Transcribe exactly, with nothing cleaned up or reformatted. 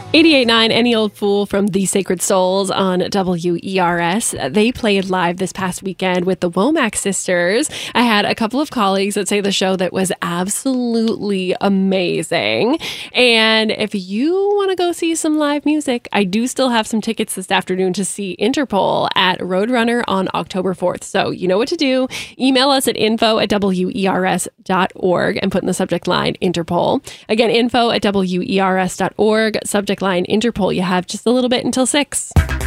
eighty-eight point nine Any Old Fool from The Sacred Souls on W E R S. They played live this past weekend with the Womack sisters. I had a couple of colleagues that say the show that was absolutely amazing. And if you want to go see some live music, I do still have some tickets this afternoon to see Interpol at Roadrunner on October fourth. So you know what to do. Email us at info at W E R S dot org and put in the subject line Interpol. Again, info at W E R S dot org, subject line Interpol. You have just a little bit until six.